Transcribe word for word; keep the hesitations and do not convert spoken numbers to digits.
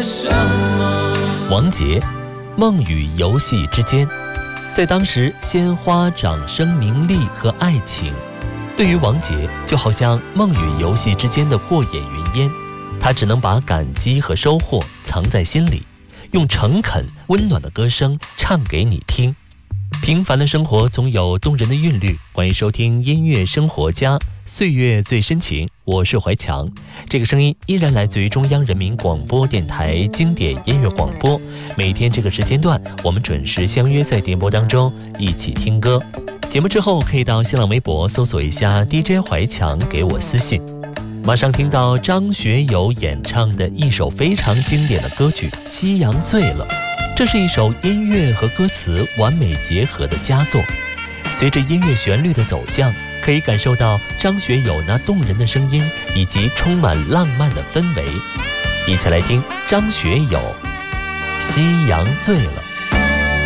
王杰，梦与游戏之间。在当时，鲜花、掌声、名利和爱情，对于王杰就好像梦与游戏之间的过眼云烟，他只能把感激和收获藏在心里，用诚恳温暖的歌声唱给你听。平凡的生活总有动人的韵律，欢迎收听音乐生活家，岁月最深情，我是怀强。这个声音依然来自于中央人民广播电台经典音乐广播，每天这个时间段我们准时相约在电波当中一起听歌。节目之后可以到新浪微博搜索一下 D J 怀强，给我私信。马上听到张学友演唱的一首非常经典的歌曲《夕阳醉了》，这是一首音乐和歌词完美结合的佳作。随着音乐旋律的走向，可以感受到张学友那动人的声音以及充满浪漫的氛围。一起来听张学友《夕阳醉了》。